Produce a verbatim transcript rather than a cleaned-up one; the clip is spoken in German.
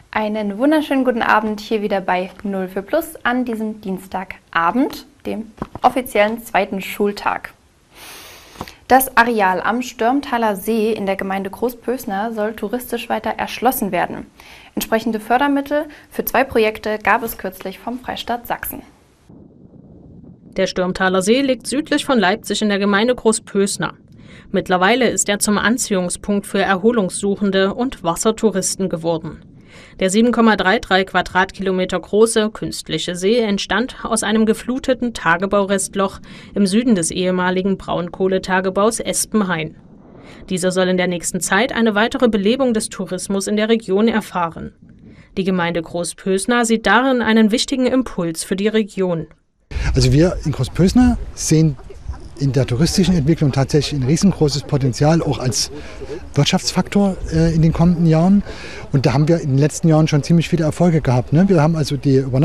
Einen wunderschönen guten Abend hier wieder bei null vier plus an diesem Dienstagabend, dem offiziellen zweiten Schultag. Das Areal am Störmtaler See in der Gemeinde Großpösna soll touristisch weiter erschlossen werden. Entsprechende Fördermittel für zwei Projekte gab es kürzlich vom Freistaat Sachsen. Der Störmtaler See liegt südlich von Leipzig in der Gemeinde Großpösna. Mittlerweile ist er zum Anziehungspunkt für Erholungssuchende und Wassertouristen geworden. Der sieben Komma dreiunddreißig Quadratkilometer große künstliche See entstand aus einem gefluteten Tagebaurestloch im Süden des ehemaligen Braunkohletagebaus Espenhain. Dieser soll in der nächsten Zeit eine weitere Belebung des Tourismus in der Region erfahren. Die Gemeinde Großpösna sieht darin einen wichtigen Impuls für die Region. Also wir in Großpösna sehen in der touristischen Entwicklung tatsächlich ein riesengroßes Potenzial, auch als Wirtschaftsfaktor äh, in den kommenden Jahren. Und da haben wir in den letzten Jahren schon ziemlich viele Erfolge gehabt. Ne? Wir haben also die